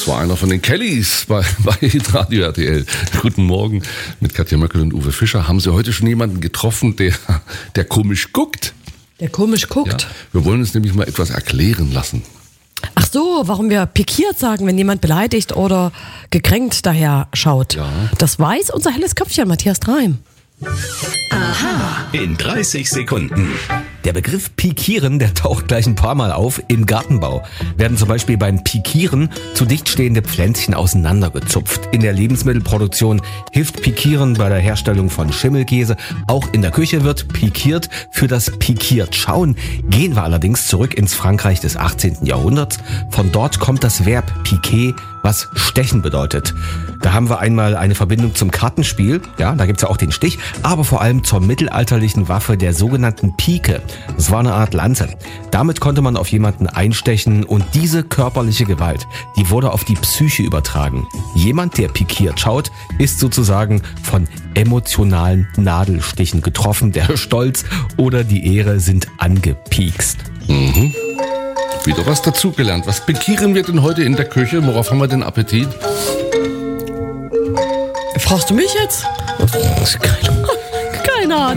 Das war einer von den Kellys bei Radio RTL. Guten Morgen mit Katja Möckel und Uwe Fischer. Haben Sie heute schon jemanden getroffen, der komisch guckt? Der komisch guckt? Ja, wir wollen uns nämlich mal etwas erklären lassen. Ach so, warum wir pikiert sagen, wenn jemand beleidigt oder gekränkt daher schaut. Ja. Das weiß unser helles Köpfchen, Matthias Dreim. Aha. In 30 Sekunden. Der Begriff Pikieren, der taucht gleich ein paar Mal auf im Gartenbau. Werden zum Beispiel beim Pikieren zu dicht stehende Pflänzchen auseinandergezupft. In der Lebensmittelproduktion hilft Pikieren bei der Herstellung von Schimmelkäse. Auch in der Küche wird pikiert. Für das pikiert schauen gehen wir allerdings zurück ins Frankreich des 18. Jahrhunderts. Von dort kommt das Verb piquer, was stechen bedeutet. Da haben wir einmal eine Verbindung zum Kartenspiel. Ja, da gibt's ja auch den Stich. Aber vor allem zur mittelalterlichen Waffe der sogenannten Pike. Das war eine Art Lanze. Damit konnte man auf jemanden einstechen und diese körperliche Gewalt, die wurde auf die Psyche übertragen. Jemand, der pikiert schaut, ist sozusagen von emotionalen Nadelstichen getroffen. Der Stolz oder die Ehre sind angepiekst. Wieder was dazugelernt. Was pikieren wir denn heute in der Küche? Worauf haben wir den Appetit? Fragst du mich jetzt? Keine Ahnung.